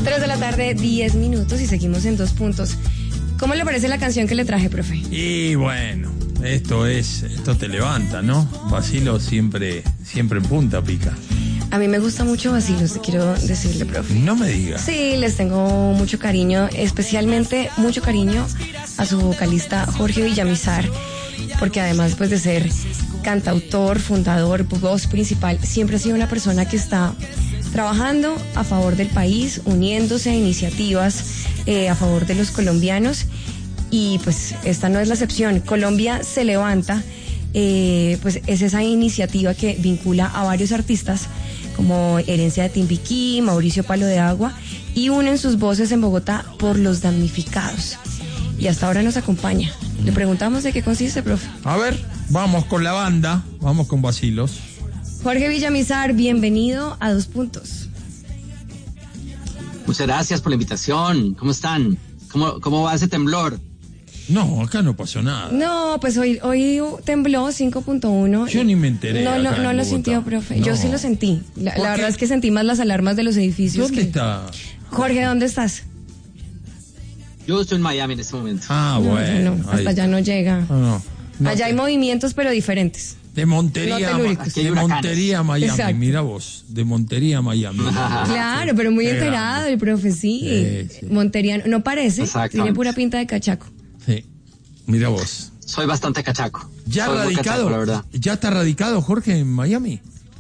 3 de la tarde, 10 minutos y seguimos en 2 puntos. ¿Cómo le parece la canción que le traje, profe? Y bueno, esto te levanta, ¿no? Bacilos siempre en punta pica. A mí me gusta mucho Bacilos, quiero decirle, profe. No me diga. Sí, les tengo mucho cariño, especialmente mucho cariño a su vocalista Jorge Villamizar, porque además pues de ser cantautor, fundador, voz principal, siempre ha sido una persona que está trabajando a favor del país, uniéndose a iniciativas a favor de los colombianos, y pues esta no es la excepción. Colombia se levanta, pues es esa iniciativa que vincula a varios artistas como Herencia de Timbiquí, Mauricio Palo de Agua, y unen sus voces en Bogotá por los damnificados. Y hasta ahora nos acompaña. Le preguntamos de qué consiste, profe. A ver, vamos con la banda, vamos con Bacilos. Jorge Villamizar, bienvenido a 2 puntos. Muchas gracias por la invitación. ¿Cómo están? ¿Cómo va ese temblor? No, acá no pasó nada. No, pues hoy tembló 5.1. Yo ni me enteré. No lo sintió, profe. No. Yo sí lo sentí. La verdad es que sentí más las alarmas de los edificios. ¿Dónde está? Jorge, ¿dónde estás? Yo estoy en Miami en este momento. Bueno. Hasta allá no llega. No, allá hay movimientos, pero diferentes. De Montería, Montería a Miami. Exacto. Mira vos, de Montería a Miami. Claro, pero muy enterado el profe, sí. Montería, no parece, tiene pura pinta de cachaco. Sí, mira vos. Soy bastante cachaco. ¿Ya radicado? Cachaco, la verdad. ¿Ya está radicado Jorge en Miami?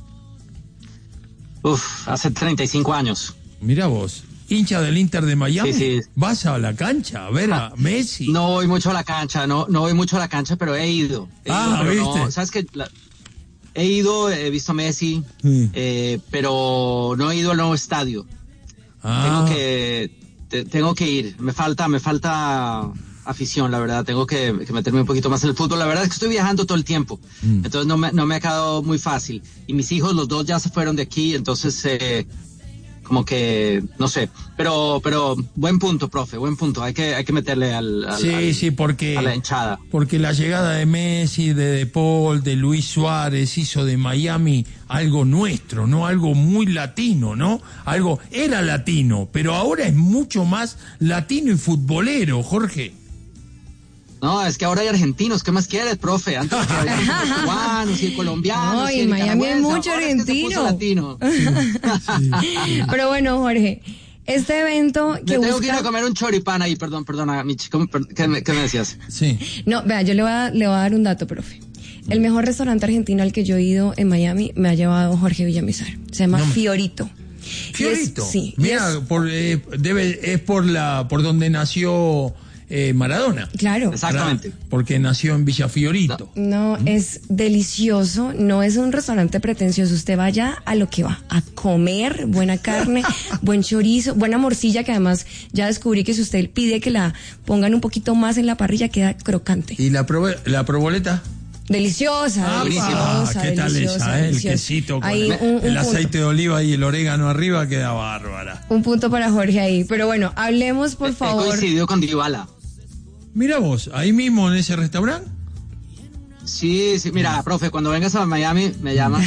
Hace 35 años. Mira vos. ¿Hincha del Inter de Miami? Sí. ¿Vas a la cancha a ver a Messi? No voy mucho a la cancha, no voy mucho a la cancha, pero he ido. ¿Viste? No, ¿sabes qué? He visto a Messi, pero no he ido al nuevo estadio. Tengo que ir. Me falta afición, la verdad. Tengo que meterme un poquito más en el fútbol. La verdad es que estoy viajando todo el tiempo. Entonces no me ha quedado muy fácil. Y mis hijos, los 2 ya se fueron de aquí, entonces como que no sé, pero buen punto, profe, buen punto. Hay que meterle porque a la hinchada. Porque la llegada de Messi, de Paul, de Luis Suárez hizo de Miami algo nuestro, ¿no? Algo muy latino, ¿no? Algo era latino, pero ahora es mucho más latino y futbolero, Jorge. No, es que ahora hay argentinos, ¿qué más quieres, profe? Antes había cubanos y colombianos. No, y en Miami hay mucho argentino. Latino. Pero bueno, Jorge, este evento que tengo que ir a comer un choripán ahí, perdona, Michi, ¿qué me decías? Sí. No, vea, yo le voy a dar un dato, profe. El mejor restaurante argentino al que yo he ido en Miami me ha llevado Jorge Villamizar. Se llama Fiorito. ¿Fiorito? Sí. Mira, es por donde nació Maradona. Claro. Exactamente. Porque nació en Villa Fiorito. No, es delicioso, no es un restaurante pretencioso, usted vaya a lo que va, a comer buena carne, buen chorizo, buena morcilla, que además ya descubrí que si usted pide que la pongan un poquito más en la parrilla queda crocante. ¿Y la proboleta? Deliciosa, deliciosa. ¿Qué tal deliciosa, esa? El quesito con el aceite de oliva y el orégano arriba queda bárbara. Un punto para Jorge ahí. Pero bueno, hablemos por favor. Coincidió con Dybala. Mira vos, ahí mismo en ese restaurante. Sí, mira, profe, cuando vengas a Miami me llamas.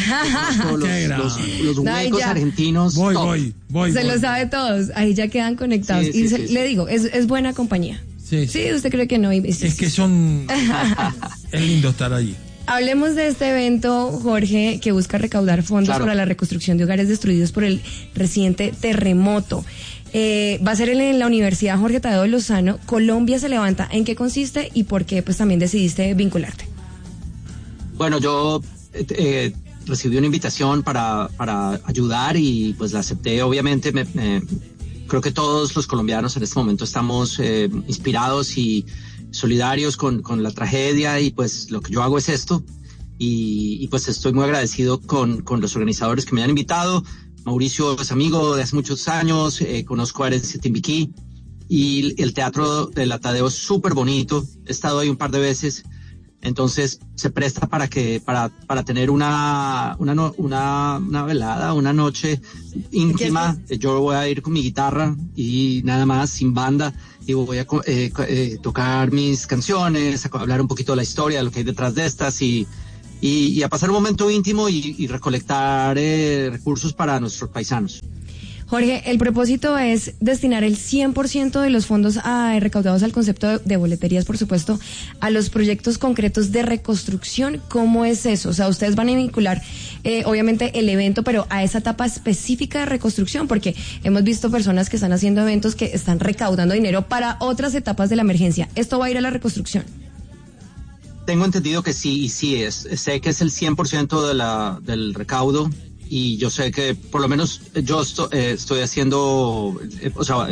Los huecos argentinos. Voy. Se lo sabe todos, ahí ya quedan conectados. Le digo, es buena compañía. Sí, usted cree que no. Es que son... es lindo estar allí. Hablemos de este evento, Jorge, que busca recaudar fondos para la reconstrucción de hogares destruidos por el reciente terremoto. Va a ser en la Universidad Jorge Tadeo Lozano. Colombia se levanta. ¿En qué consiste y por qué pues también decidiste vincularte? Bueno, yo recibí una invitación para ayudar y pues la acepté. Obviamente creo que todos los colombianos en este momento estamos inspirados y solidarios con la tragedia, y pues lo que yo hago es esto, y pues estoy muy agradecido con los organizadores que me han invitado. Mauricio es amigo de hace muchos años, conozco a Herencia de Timbiquí, y el teatro de la Tadeo es súper bonito, he estado ahí un par de veces, entonces se presta para tener una velada, una noche íntima. Yo voy a ir con mi guitarra y nada más, sin banda, y voy a tocar mis canciones, a hablar un poquito de la historia, de lo que hay detrás de estas, y a pasar un momento íntimo y recolectar recursos para nuestros paisanos. Jorge, el propósito es destinar el 100% de los fondos recaudados al concepto de boleterías, por supuesto, a los proyectos concretos de reconstrucción. ¿Cómo es eso? O sea, ustedes van a vincular, obviamente, el evento, pero a esa etapa específica de reconstrucción, porque hemos visto personas que están haciendo eventos que están recaudando dinero para otras etapas de la emergencia. ¿Esto va a ir a la reconstrucción? Tengo entendido que sí, y sí es. Sé que es el 100% del recaudo. Y yo sé que por lo menos yo estoy haciendo, o sea,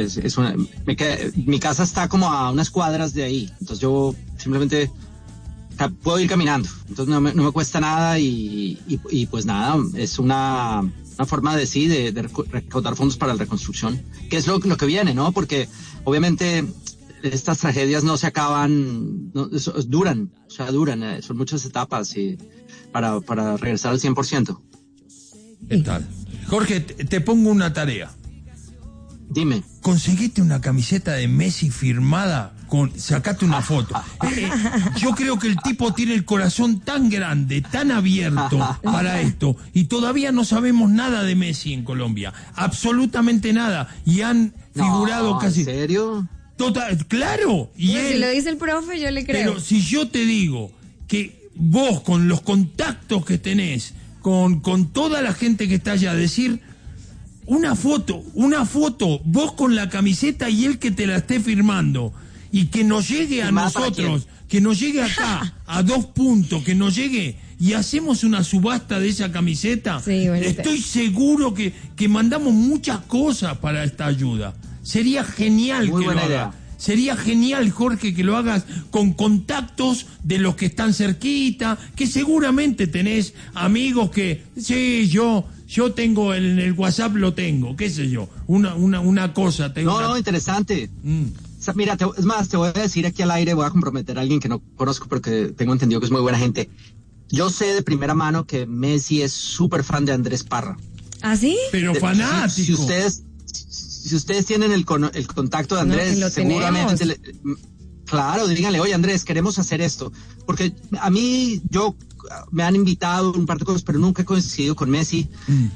mi casa está como a unas cuadras de ahí, entonces yo simplemente puedo ir caminando, entonces no me cuesta nada y pues nada, es una forma de recaudar fondos para la reconstrucción, que es lo que viene, ¿no? Porque obviamente estas tragedias no se acaban, duran, son muchas etapas y para regresar al 100%. ¿Qué tal? Jorge, te pongo una tarea. Dime. Conseguiste una camiseta de Messi firmada sacate una foto. Yo creo que el tipo tiene el corazón tan grande, tan abierto para esto, y todavía no sabemos nada de Messi en Colombia, absolutamente nada, y han figurado casi... ¿En serio? Total, claro. Y si lo dice el profe, yo le creo. Pero si yo te digo que vos, con los contactos que tenés, con toda la gente que está allá, decir una foto, vos con la camiseta y él que te la esté firmando, y que nos llegue a nosotros, que nos llegue acá a 2 puntos, que nos llegue y hacemos una subasta de esa camiseta. Sí, bueno, estoy seguro que mandamos muchas cosas para esta ayuda. Sería genial que lo hagas. Sería genial, Jorge, que lo hagas con contactos de los que están cerquita, que seguramente tenés amigos que, sí, yo tengo en el WhatsApp, lo tengo, qué sé yo, una cosa. No, interesante. O sea, mira, es más, te voy a decir aquí al aire, voy a comprometer a alguien que no conozco porque tengo entendido que es muy buena gente. Yo sé de primera mano que Messi es súper fan de Andrés Parra. ¿Ah, sí? Pero fanático. Si ustedes tienen el contacto de Andrés, seguramente claro, díganle, oye Andrés, queremos hacer esto, porque a mí me han invitado un par de cosas, pero nunca he coincidido con Messi,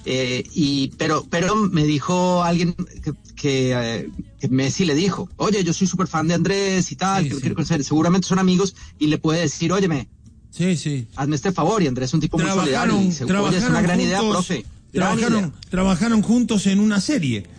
pero me dijo alguien que Messi le dijo, oye, yo soy súper fan de Andrés y tal, que lo quiero conocer, seguramente son amigos, y le puede decir, óyeme, hazme este favor, y Andrés es un tipo muy solidario, y dice, oye, es una gran idea, profe. Trabajaron juntos en una serie.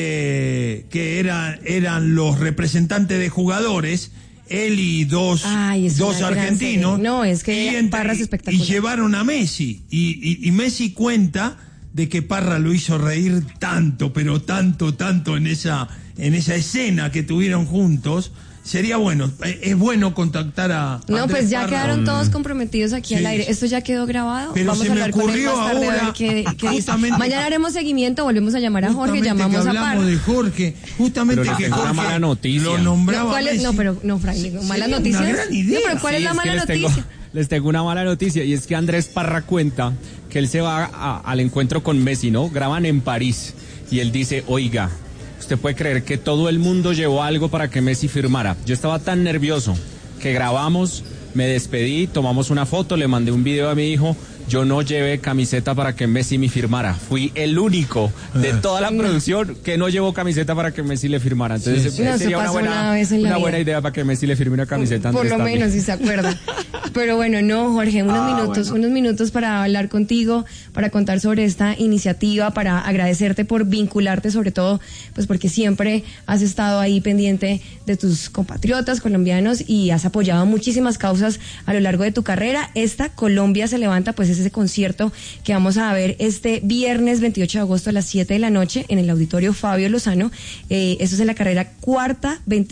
Que eran los representantes de jugadores, él y dos argentinos. No, es que Parra es espectacular. Y llevaron a Messi. Y Messi cuenta de que Parra lo hizo reír tanto, pero tanto en esa escena que tuvieron juntos. Sería bueno, es bueno contactar a No, Andrés pues ya Parra. Quedaron todos comprometidos aquí al aire. Esto ya quedó grabado. Pero vamos se a hablar me con él ocurrió más tarde ahora, a ver qué dice. Mañana haremos seguimiento, volvemos a llamar a Jorge, llamamos a Parra. De Jorge, justamente pero que Jorge una mala noticia. Lo nombraba. Mala noticia. Una gran idea. No, pero ¿cuál es la mala noticia? Les tengo una mala noticia, y es que Andrés Parra cuenta que él se va al encuentro con Messi, ¿no? Graban en París, y él dice, oiga, ¿usted puede creer que todo el mundo llevó algo para que Messi firmara? Yo estaba tan nervioso que grabamos, me despedí, tomamos una foto, le mandé un video a mi hijo. Yo no llevé camiseta para que Messi me firmara. Fui el único de toda la producción que no llevó camiseta para que Messi le firmara. Entonces sería una buena idea para que Messi le firme una camiseta. Por lo menos, si se acuerda. Pero bueno, no, Jorge, unos minutos para hablar contigo, para contar sobre esta iniciativa, para agradecerte por vincularte, sobre todo, pues porque siempre has estado ahí pendiente de tus compatriotas colombianos y has apoyado muchísimas causas a lo largo de tu carrera. Esta Colombia se levanta, pues es ese concierto que vamos a ver este viernes 28 de agosto a las 7 de la noche en el Auditorio Fabio Lozano. Esto es en la carrera cuarta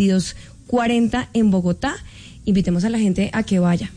2240 en Bogotá. Invitemos a la gente a que vaya.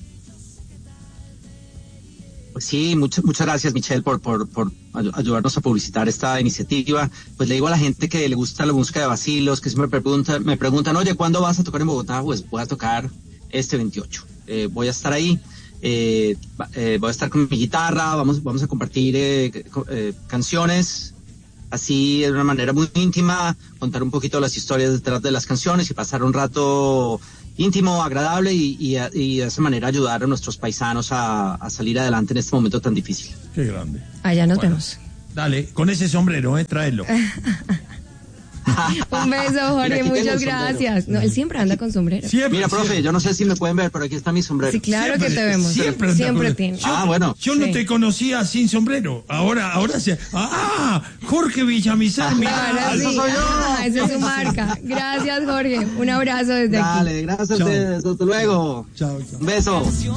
Pues sí, muchas gracias, Michelle, por ayudarnos a publicitar esta iniciativa. Pues le digo a la gente que le gusta la música de Bacilos, que siempre me preguntan, oye, ¿cuándo vas a tocar en Bogotá? Pues voy a tocar este 28. Voy a estar ahí. Voy a estar con mi guitarra, vamos a compartir canciones, así de una manera muy íntima, contar un poquito las historias detrás de las canciones y pasar un rato íntimo, agradable y de esa manera ayudar a nuestros paisanos a salir adelante en este momento tan difícil. Qué grande. Allá nos vemos. Dale, con ese sombrero, tráelo. Un beso, Jorge, muchas gracias. No, él siempre anda con sombrero. Siempre, Mira, profe, yo no sé si me pueden ver, pero aquí está mi sombrero. Sí, claro siempre, que te vemos. Siempre tiene. Bueno. Yo no te conocía sin sombrero. Ahora sí. Jorge Villamizar, mira. Ahora sí. eso soy yo. Esa es su marca. Gracias, Jorge. Un abrazo desde aquí. Dale, gracias a ustedes. Hasta luego. Chao. Un beso.